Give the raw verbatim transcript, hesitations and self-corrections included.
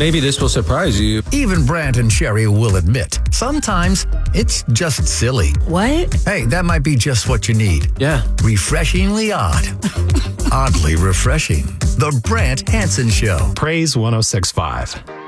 Maybe this will surprise you. Even Brant and Sherry will admit, sometimes it's just silly. What? Hey, that might be just what you need. Yeah. Refreshingly odd. Oddly refreshing. The Brant Hanson Show. Praise one oh six point five.